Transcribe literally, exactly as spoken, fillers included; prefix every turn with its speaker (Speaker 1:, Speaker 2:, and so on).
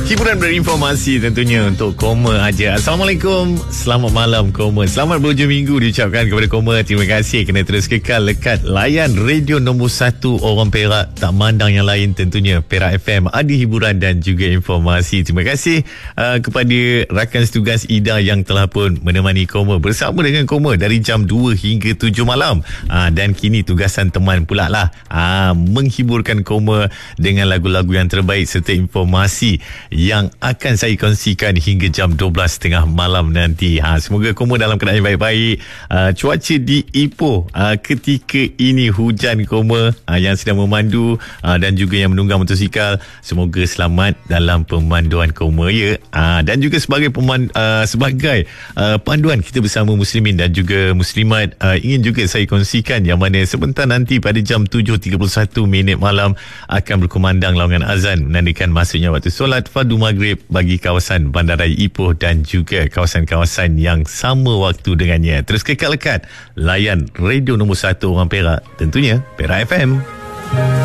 Speaker 1: Hiburan berinformasi tentunya untuk Koma aja. Assalamualaikum, selamat malam Koma. Selamat berhujung minggu diucapkan kepada Koma. Terima kasih kerana terus kekal lekat layan radio nombor satu orang Perak. Tak mandang yang lain tentunya Perak F M. Ada hiburan dan juga informasi. Terima kasih uh, kepada rakan setugas Ida yang telah pun menemani Koma bersama dengan Koma dari jam dua hingga tujuh malam. Uh, dan kini tugasan teman pula lah uh, menghiburkan Koma dengan lagu-lagu yang terbaik serta informasi yang akan saya kongsikan hingga jam dua belas tiga puluh malam nanti. Ha, semoga Koma dalam keadaan yang baik-baik. Uh, cuaca di Ipoh uh, ketika ini hujan Koma uh, yang sedang memandu uh, dan juga yang menunggang motosikal. Semoga selamat dalam pemanduan Koma ya. Uh, dan juga sebagai peman, uh, sebagai uh, panduan kita bersama muslimin dan juga muslimat, uh, ingin juga saya kongsikan yang mana sebentar nanti pada jam tujuh tiga puluh satu minit malam akan berkumandang laungan azan menandakan masuknya waktu solat Fardu Maghrib bagi kawasan Bandaraya Ipoh dan juga kawasan-kawasan yang sama waktu dengannya. Terus kekal lekat layan radio nombor satu orang Perak, tentunya Perak F M.